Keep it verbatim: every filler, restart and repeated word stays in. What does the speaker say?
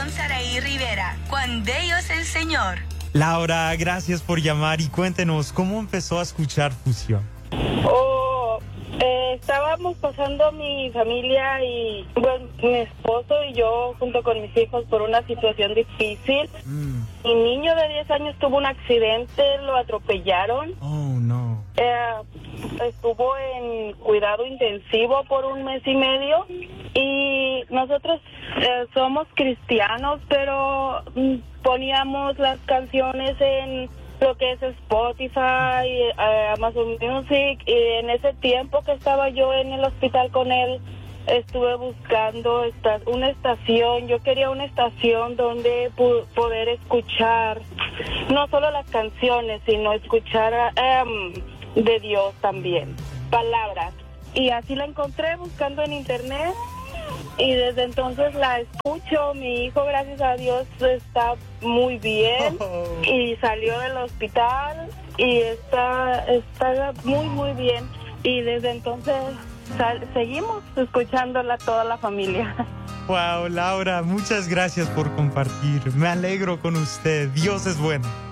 con Saraí Rivera. Con Dios el Señor. Laura, gracias por llamar y cuéntenos cómo empezó a escuchar Fusión. Oh, eh, estábamos pasando mi familia y bueno, mi esposo y yo junto con mis hijos por una situación difícil. Mm. Mi niño de diez años tuvo un accidente, lo atropellaron. Oh, no. Eh, estuvo en cuidado intensivo por un mes y medio y nosotros eh, somos cristianos, pero mm, poníamos las canciones en lo que es Spotify, eh, Amazon Music, y en ese tiempo que estaba yo en el hospital con él, estuve buscando esta, una estación. Yo quería una estación donde pu- poder escuchar no solo las canciones, sino escuchar um, de Dios también, palabras. Y así la encontré buscando en internet y desde entonces la escucho. Mi hijo, gracias a Dios, está muy bien y salió del hospital y está, está muy, muy bien. Y desde entonces sal- seguimos escuchándola toda la familia. Wow, Laura, muchas gracias por compartir. Me alegro con usted. Dios es bueno.